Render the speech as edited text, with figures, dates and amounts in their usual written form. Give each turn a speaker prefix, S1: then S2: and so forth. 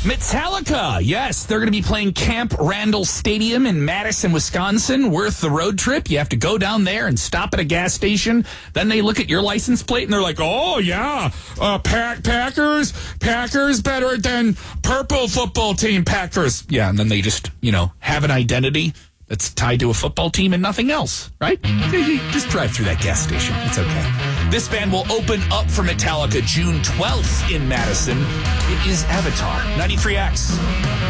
S1: Metallica, yes, they're going to be playing Camp Randall Stadium in Madison, Wisconsin. Worth the road trip. You have to go down there and stop at a gas station. Then they look at your license plate and they're like, oh, yeah, Packers better than purple football team Packers. Yeah, and then they just, have an identity that's tied to a football team and nothing else, right? Just drive through that gas station. It's okay. This band will open up for Metallica June 12th in Madison. It is Avatar 93X.